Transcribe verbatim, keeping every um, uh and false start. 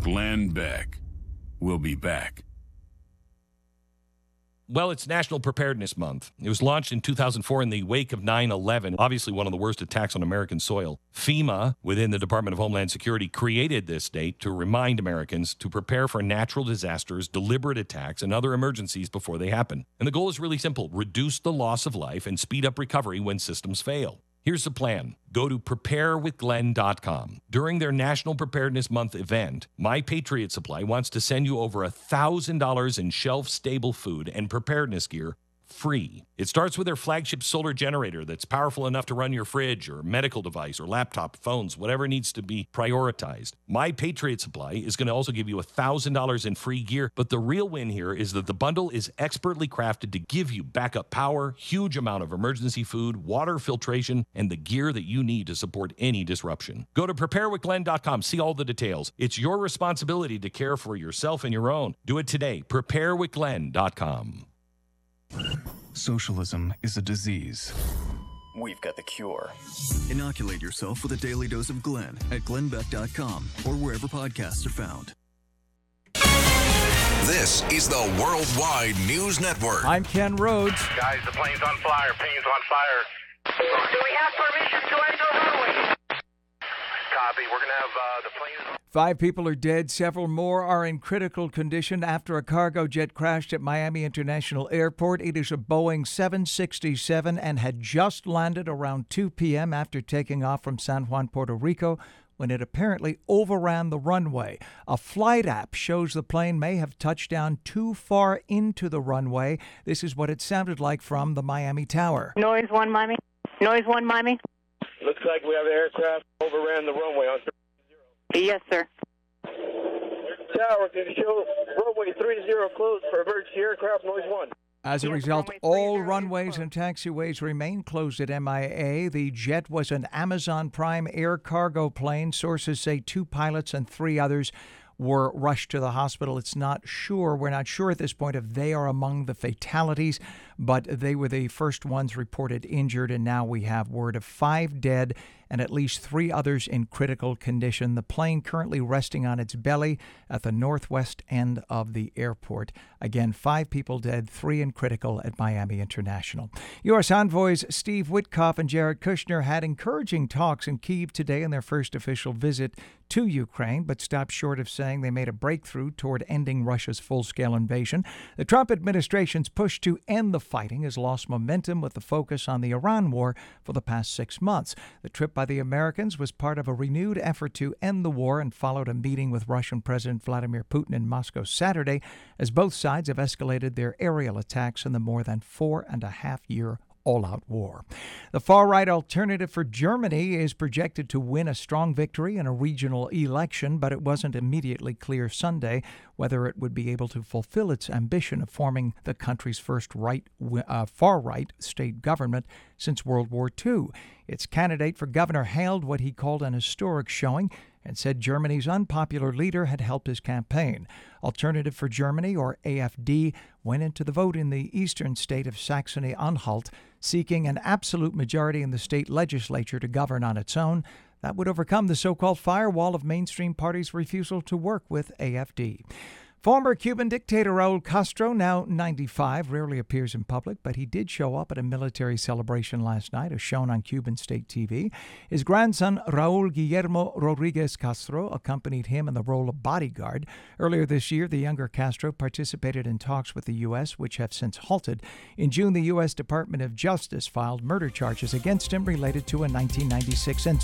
Glenn Beck. We'll be back. Well, it's National Preparedness Month. It was launched in two thousand four in the wake of nine eleven, obviously one of the worst attacks on American soil. FEMA, within the Department of Homeland Security, created this date to remind Americans to prepare for natural disasters, deliberate attacks, and other emergencies before they happen. And the goal is really simple: reduce the loss of life and speed up recovery when systems fail. Here's the plan. Go to prepare with glenn dot com. During their National Preparedness Month event, My Patriot Supply wants to send you over one thousand dollars in shelf-stable food and preparedness gear free. It starts with their flagship solar generator that's powerful enough to run your fridge or medical device or laptop, phones, whatever needs to be prioritized. My Patriot Supply is going to also give you one thousand dollars in free gear, but the real win here is that the bundle is expertly crafted to give you backup power, huge amount of emergency food, water filtration, and the gear that you need to support any disruption. Go to prepare with glenn dot com. See all the details. It's your responsibility to care for yourself and your own. Do it today. prepare with glenn dot com. Socialism is a disease. We've got the cure. Inoculate yourself with a daily dose of Glenn at glenn beck dot com or wherever podcasts are found. This is the Worldwide News Network. I'm Ken Rhodes. Guys, the plane's on fire. Plane's on fire. Do we have permission to enter the runway? Copy. We're going to have uh, the plane... Five people are dead. Several more are in critical condition after a cargo jet crashed at Miami International Airport. It is a Boeing seven sixty-seven and had just landed around two p.m. after taking off from San Juan, Puerto Rico, when it apparently overran the runway. A flight app shows the plane may have touched down too far into the runway. This is what it sounded like from the Miami Tower. Noise one, Miami. Noise one, Miami. Looks like we have an aircraft overran the runway on three zero. Yes, sir. Tower, can you show runway three zero closed for emergency aircraft, noise one. As a Yes, result, runway all three zero runways and taxiways remain closed at M I A. The jet was an Amazon Prime air cargo plane. Sources say two pilots and three others were rushed to the hospital. It's not sure. We're not sure at this point if they are among the fatalities, but they were the first ones reported injured, and now we have word of five dead and at least three others in critical condition. The plane currently resting on its belly at the northwest end of the airport. Again, five people dead, three in critical at Miami International. U S envoys Steve Witkoff and Jared Kushner had encouraging talks in Kyiv today in their first official visit to Ukraine, but stopped short of saying they made a breakthrough toward ending Russia's full-scale invasion. The Trump administration's push to end the fighting has lost momentum with the focus on the Iran war for the past six months. The trip by the Americans was part of a renewed effort to end the war and followed a meeting with Russian President Vladimir Putin in Moscow Saturday, as both sides have escalated their aerial attacks in the more than four and a half year all-out war. The far-right Alternative for Germany is projected to win a strong victory in a regional election, but it wasn't immediately clear Sunday whether it would be able to fulfill its ambition of forming the country's first right, uh, far-right state government since World War Two. Its candidate for governor hailed what he called an historic showing and said Germany's unpopular leader had helped his campaign. Alternative for Germany, or A F D, went into the vote in the eastern state of Saxony-Anhalt, seeking an absolute majority in the state legislature to govern on its own. That would overcome the so-called firewall of mainstream parties' refusal to work with A F D. Former Cuban dictator Raul Castro, now ninety-five, rarely appears in public, but he did show up at a military celebration last night, as shown on Cuban state T V. His grandson, Raul Guillermo Rodriguez Castro, accompanied him in the role of bodyguard. Earlier this year, the younger Castro participated in talks with the U S, which have since halted. In June, the U S Department of Justice filed murder charges against him related to a nineteen ninety-six incident.